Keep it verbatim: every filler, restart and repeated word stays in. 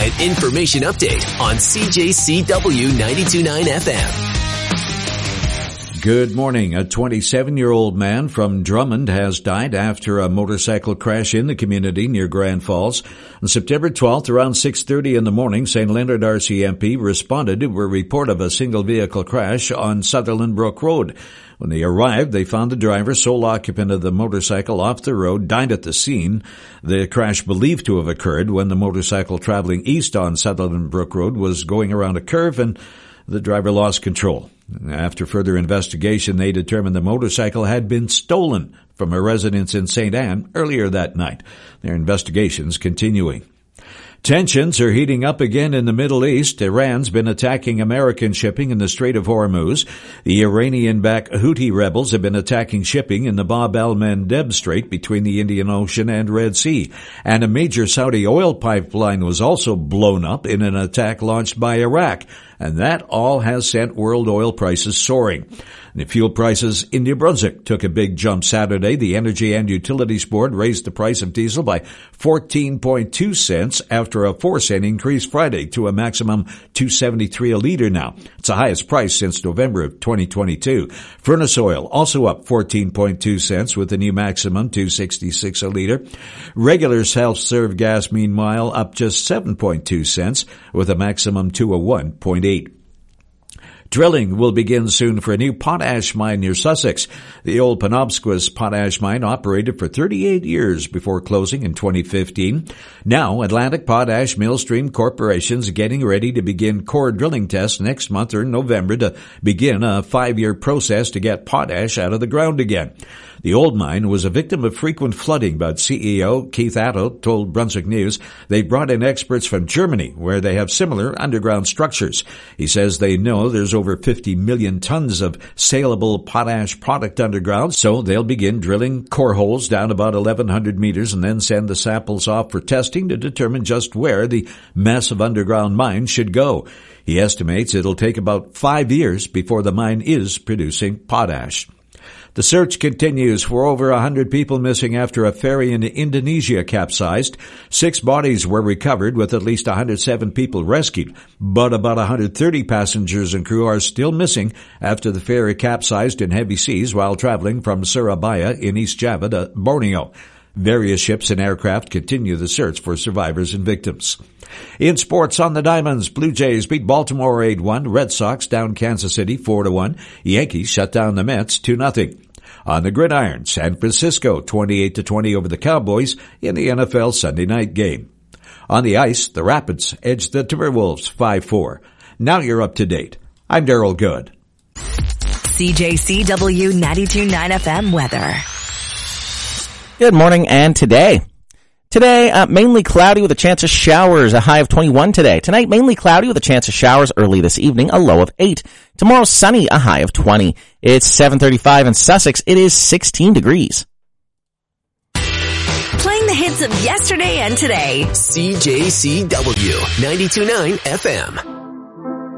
and information update on C J C W ninety-two point nine F M. Good morning. A twenty-seven-year-old man from Drummond has died after a motorcycle crash in the community near Grand Falls. On September twelfth, around six thirty in the morning, Saint Leonard R C M P responded to a report of a single-vehicle crash on Sutherland Brook Road. When they arrived, they found the driver, sole occupant of the motorcycle, off the road, died at the scene. The crash believed to have occurred when the motorcycle traveling east on Sutherland Brook Road was going around a curve and the driver lost control. After further investigation, they determined the motorcycle had been stolen from a residence in Saint Anne earlier that night. Their investigations continuing. Tensions are heating up again in the Middle East. Iran's been attacking American shipping in the Strait of Hormuz. The Iranian-backed Houthi rebels have been attacking shipping in the Bab el-Mandeb Strait between the Indian Ocean and Red Sea. And a major Saudi oil pipeline was also blown up in an attack launched by Iraq. And that all has sent world oil prices soaring. The fuel prices in New Brunswick took a big jump Saturday. The Energy and Utilities Board raised the price of diesel by fourteen point two cents after a four cent increase Friday to a maximum two seventy-three a liter now. It's the highest price since November of twenty twenty-two. Furnace oil also up fourteen point two cents with a new maximum two sixty-six a liter. Regular self-serve gas, meanwhile, up just seven point two cents with a maximum two oh one point eight. Drilling will begin soon for a new potash mine near Sussex. The old Penobscot potash mine operated for thirty-eight years before closing in twenty fifteen. Now, Atlantic Potash Millstream Corporation is getting ready to begin core drilling tests next month or in November to begin a five-year process to get potash out of the ground again. The old mine was a victim of frequent flooding, but C E O Keith Atto told Brunswick News they brought in experts from Germany, where they have similar underground structures. He says they know there's over fifty million tons of saleable potash product underground, so they'll begin drilling core holes down about eleven hundred meters and then send the samples off for testing to determine just where the massive underground mine should go. He estimates it'll take about five years before the mine is producing potash. The search continues for over one hundred people missing after a ferry in Indonesia capsized. Six bodies were recovered with at least one hundred seven people rescued, but about one hundred thirty passengers and crew are still missing after the ferry capsized in heavy seas while traveling from Surabaya in East Java to Borneo. Various ships and aircraft continue the search for survivors and victims. In sports, on the Diamonds, Blue Jays beat Baltimore eight one. Red Sox down Kansas City four to one. Yankees shut down the Mets two nothing. On the gridiron, San Francisco twenty-eight to twenty over the Cowboys in the N F L Sunday night game. On the ice, the Rapids edged the Timberwolves five four. Now you're up to date. I'm Daryl Good. C J C W ninety-two point nine F M weather. Good morning and today. Today, uh, mainly cloudy with a chance of showers, a high of twenty-one today. Tonight, mainly cloudy with a chance of showers early this evening, a low of eight. Tomorrow, sunny, a high of twenty. It's seven thirty-five in Sussex. It is sixteen degrees. Playing the hits of yesterday and today. C J C W ninety-two point nine F M.